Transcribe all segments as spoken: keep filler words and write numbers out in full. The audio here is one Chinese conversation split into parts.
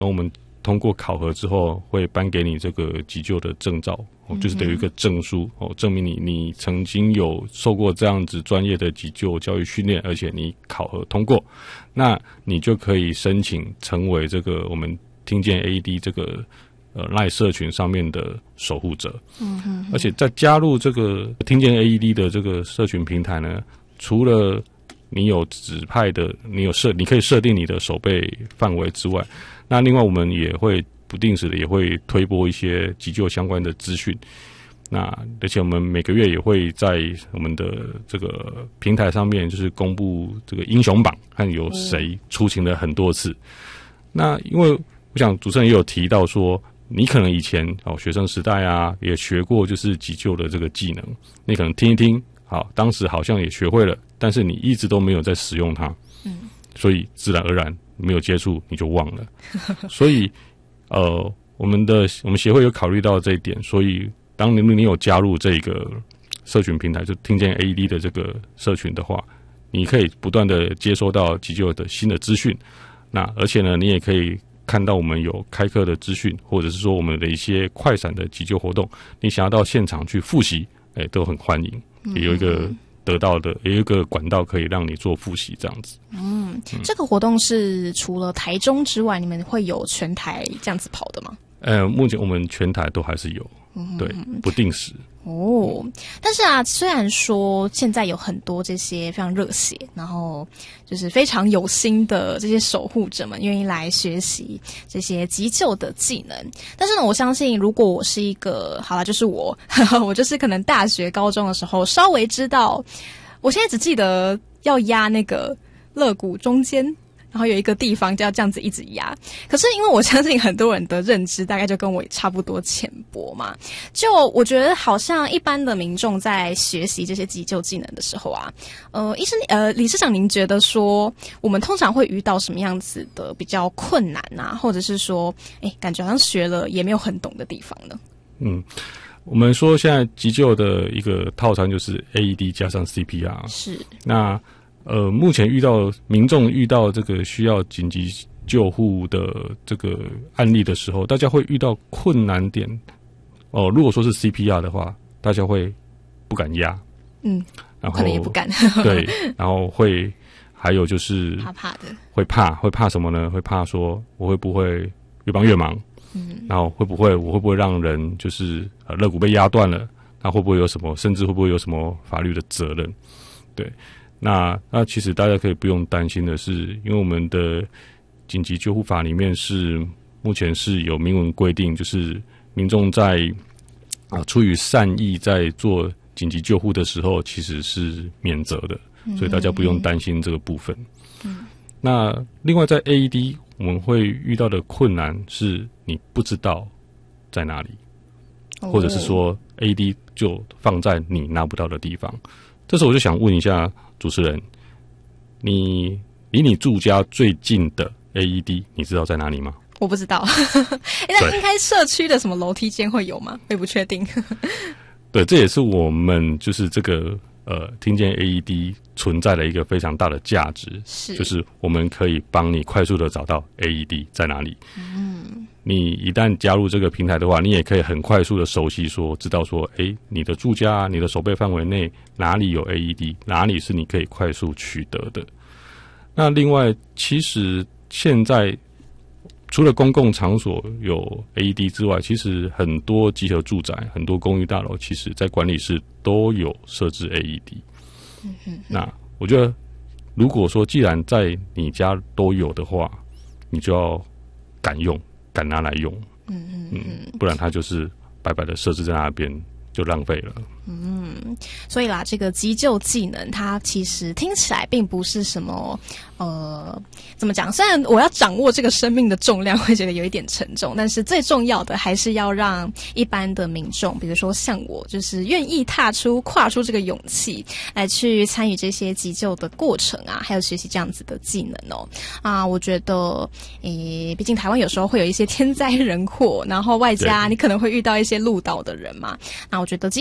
我们通过考核之后，会颁给你这个急救的证照，哦，就是得有一个证书，哦，证明你你曾经有受过这样子专业的急救教育训练，而且你考核通过，那你就可以申请成为这个我们听见 A E D 这个呃 LINE 社群上面的守护者。嗯哼哼，而且在加入这个听见 A E D 的这个社群平台呢，除了你有指派的，你有设，你可以设定你的守备范围之外，那另外我们也会不定时的也会推播一些急救相关的资讯。那而且我们每个月也会在我们的这个平台上面，就是公布这个英雄榜，看有谁出勤了很多次。嗯、那因为我想主持人也有提到说，你可能以前哦学生时代啊也学过就是急救的这个技能，你可能听一听，好，当时好像也学会了，但是你一直都没有在使用它，嗯，所以自然而然没有接触你就忘了。所以呃，我们的我们协会有考虑到这一点，所以当你你有加入这个社群平台，就听见 A E D 的这个社群的话，你可以不断的接收到急救的新的资讯。那而且呢，你也可以看到我们有开课的资讯，或者是说我们的一些快闪的急救活动，你想要到现场去复习，哎，都很欢迎。也有一个得到的，也有一个管道可以让你做复习，这样子。嗯， 这个活动是除了台中之外，你们会有全台这样子跑的吗？ 呃，目前我们全台都还是有，嗯、对，不定时。 哦，但是啊，虽然说现在有很多这些非常热血，然后就是非常有心的这些守护者们愿意来学习这些急救的技能，但是呢，我相信如果我是一个，好啦，就是我，呵呵我就是可能大学、高中的时候稍微知道，我现在只记得要压那个肋骨中间。然后有一个地方就要这样子一直压，可是因为我相信很多人的认知大概就跟我差不多浅薄嘛，就我觉得好像一般的民众在学习这些急救技能的时候啊，呃，医生呃理事长，您觉得说我们通常会遇到什么样子的比较困难啊，或者是说，哎，感觉好像学了也没有很懂的地方呢？ 嗯，我们说现在急救的一个套餐就是 A E D 加上 C P R， 是那。呃，目前遇到民众遇到这个需要紧急救护的这个案例的时候，大家会遇到困难点哦。如果说是 C P R 的话，大家会不敢压，嗯，然后可能也不敢， 对，然后会还有就是怕怕的， 会怕会怕什么呢？会怕说我会不会越帮越忙，嗯，然后会不会我会不会让人就是呃肋骨被压断了，那会不会有什么，甚至会不会有什么法律的责任？对。那那其实大家可以不用担心的是，因为我们的紧急救护法里面是目前是有明文规定，就是民众在啊出于善意在做紧急救护的时候，其实是免责的，所以大家不用担心这个部分。嗯，那另外在 A E D 我们会遇到的困难是你不知道在哪里，或者是说 A E D 就放在你拿不到的地方。这时候我就想问一下主持人，你离你住家最近的 A E D 你知道在哪里吗？ 我不知道，那应该社区的什么楼梯间会有吗？我也不确定。 对，这也是我们就是这个呃听见 A E D 存在的一个非常大的价值，是就是我们可以帮你快速的找到 A E D 在哪里。嗯，你一旦加入这个平台的话，你也可以很快速的熟悉说，知道说，哎，你的住家、你的守备范围内哪里有 A E D， 哪里是你可以快速取得的。那另外，其实现在除了公共场所有 A E D 之外，其实很多集合住宅、很多公寓大楼，其实在管理室都有设置 A E D。嗯哼哼，那我觉得，如果说既然在你家都有的话，你就要敢用。敢拿来用，嗯嗯嗯，不然它就是白白的设置在那边，就浪费了。 嗯，所以啦，这个急救技能，它其实听起来并不是什么，呃，怎么讲？虽然我要掌握这个生命的重量，会觉得有一点沉重，但是最重要的还是要让一般的民众，比如说像我，就是愿意踏出、跨出这个勇气，来去参与这些急救的过程啊，还有学习这样子的技能哦。啊，我觉得，诶，毕竟台湾有时候会有一些天灾人祸，然后外加你可能会遇到一些路倒的人嘛。那我觉得及时学会的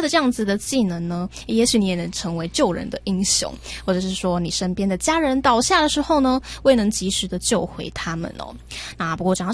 了这样子的技能呢，也许你也能成为救人的英雄，或者是说你身边的家人倒下的时候呢，未能及时的救回他们哦。那不过讲到